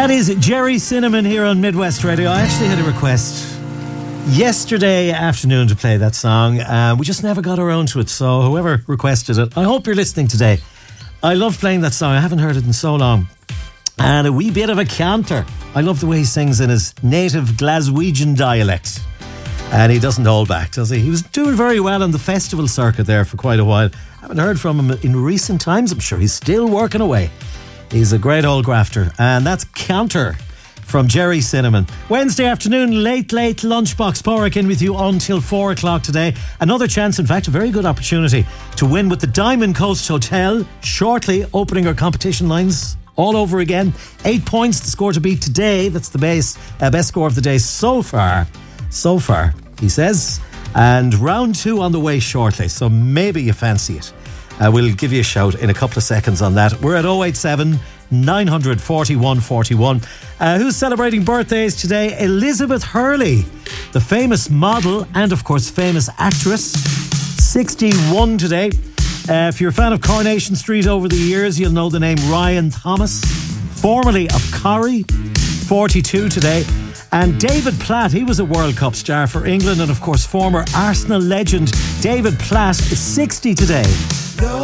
That is Jerry Cinnamon here on Midwest Radio. I actually had a request yesterday afternoon to play that song. We just never got around to it, so whoever requested it, I hope you're listening today. I love playing that song. I haven't heard it in so long. And a wee bit of a canter. I love the way he sings in his native Glaswegian dialect. And he doesn't hold back, does he? He was doing very well on the festival circuit there for quite a while. I haven't heard from him in recent times. I'm sure he's still working away. He's a great old grafter. And that's Canter from Jerry Cinnamon. Wednesday afternoon, late lunchbox Porrick in with you until 4 o'clock today. Another chance, in fact, a very good opportunity to win with the Diamond Coast Hotel. Shortly opening our competition lines all over again. 8 points, the score to beat today. That's the best score of the day so far, he says. And round 2 on the way shortly, so maybe you fancy it. We'll give you a shout in a couple of seconds on that. We're at 087 900 4141. Who's celebrating birthdays today? Elizabeth Hurley, the famous model and of course famous actress, 61 today. If you're a fan of Coronation Street over the years, you'll know the name Ryan Thomas, formerly of Corrie, 42 today. And David Platt, he was a World Cup star for England, and of course former Arsenal legend David Platt is 60 today.